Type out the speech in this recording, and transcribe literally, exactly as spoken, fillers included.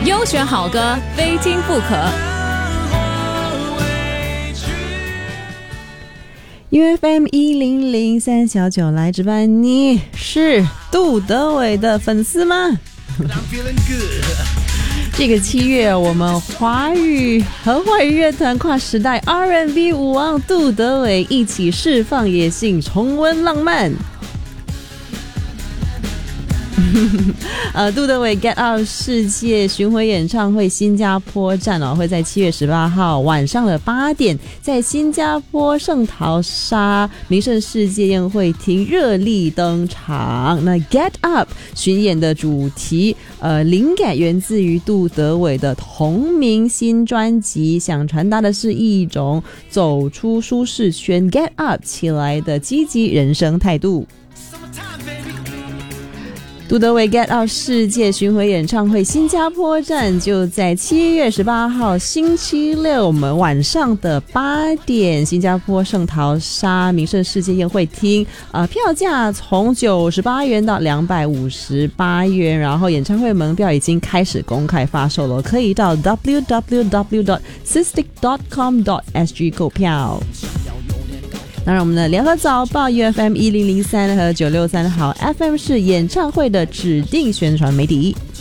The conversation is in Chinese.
优选好歌，非听不可。 U F M 一零零三小九来值班，你是杜德伟的粉丝吗？这个七月，我们华语和华语乐团跨时代 R and B 舞王杜德伟一起释放野性，重温浪漫。呃，杜德伟 Get Out 世界巡回演唱会新加坡站哦，会在七月十八号晚上的八点，在新加坡圣淘沙名胜世界宴会厅热力登场。那 Get Up 巡演的主题，呃，灵感源自于杜德伟的同名新专辑，想传达的是一种走出舒适圈 Get Up 起来的积极人生态度。杜德伟 Get Out 世界巡回演唱会新加坡站就在七月十八号星期六我们晚上的八点，新加坡圣淘沙名胜世界宴会厅，呃，票价从九十八元到两百五十八元，然后演唱会门票已经开始公开发售了，可以到 double-u double-u double-u dot sistik dot com dot s g 购票。当然我们的联合早报 U F M 一零零三和九六三好 F M 是演唱会的指定宣传媒体。